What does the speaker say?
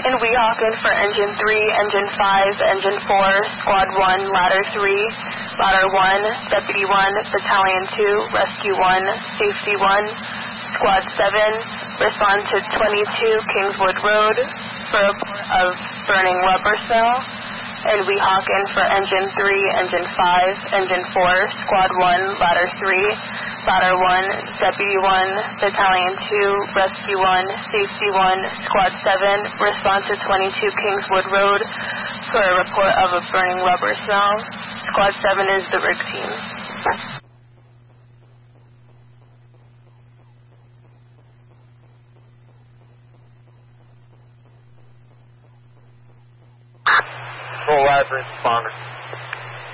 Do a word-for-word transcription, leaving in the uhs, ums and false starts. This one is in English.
In Weehawken for Engine three, Engine five, Engine four, Squad one, Ladder three, Ladder one, Deputy one, Battalion two, Rescue one, Safety one, Squad seven, respond to twenty-two Kingswood Road for a report of burning rubber smell. In Weehawken for Engine three, Engine five, Engine four, Squad one, Ladder three, Ladder one, Deputy one, Battalion two, Rescue one, Safety one, Squad seven, respond to twenty-two Kingswood Road for a report of a burning rubber smell. Squad seven is the rig team. Full live responder.